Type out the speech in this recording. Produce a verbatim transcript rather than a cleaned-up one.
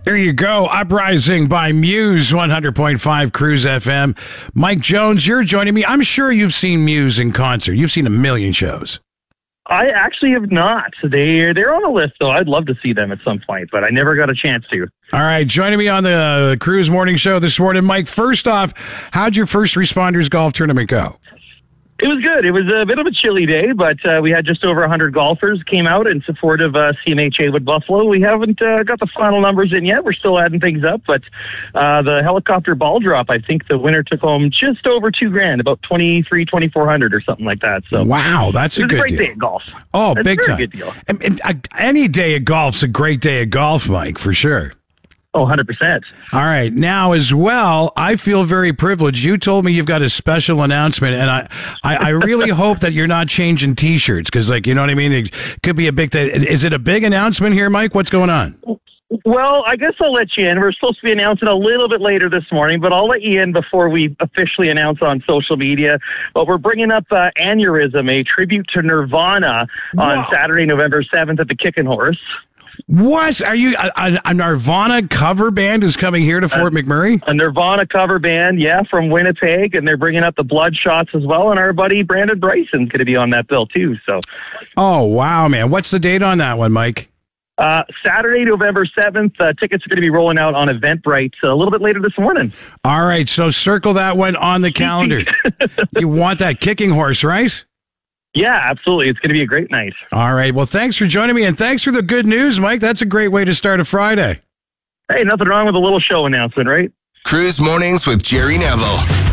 There you go. Uprising by Muse, one hundred point five Cruise F M. Mike Jones, you're joining me. I'm sure you've seen Muse in concert. You've seen a million shows. I actually have not. They, they're on the list, though. I'd love to see them at some point, but I never got a chance to. All right. Joining me on the Cruise Morning Show this morning, Mike, first off, how'd your first responders golf tournament go? It was good. It was a bit of a chilly day, but uh, we had just over one hundred golfers came out in support of uh, C M H A with Buffalo. We haven't uh, got the final numbers in yet. We're still adding things up, but uh, the helicopter ball drop, I think the winner took home just over two grand, about twenty-three, twenty-four hundred or something like that. So wow, that's a good deal. It was a great day of golf. Oh, that's big a very time. Good deal. And, and, uh, any day of golf's a great day of golf, Mike, for sure. Oh, one hundred percent. All right. Now, as well, I feel very privileged. You told me you've got a special announcement, and I, I, I really hope that you're not changing T-shirts because, like, you know what I mean? It could be a big thing. Is it a big announcement here, Mike? What's going on? Well, I guess I'll let you in. We're supposed to be announcing a little bit later this morning, but I'll let you in before we officially announce on social media. But we're bringing up uh, Aneurysm, a tribute to Nirvana, on Whoa. Saturday, November seventh at the Kickin' Horse. What are you? A, a Nirvana cover band is coming here to Fort uh, McMurray. A Nirvana cover band, yeah, from Winnipeg, and they're bringing up the Bloodshots as well. And our buddy Brandon Bryson's going to be on that bill too. So, oh wow, man! What's the date on that one, Mike? Uh, Saturday, November seventh. Uh, tickets are going to be rolling out on Eventbrite uh, a little bit later this morning. All right, so circle that one on the calendar. You want that Kicking Horse, right? Yeah, absolutely. It's going to be a great night. All right. Well, thanks for joining me, and thanks for the good news, Mike. That's a great way to start a Friday. Hey, nothing wrong with a little show announcement, right? Cruise Mornings with Jerry Neville.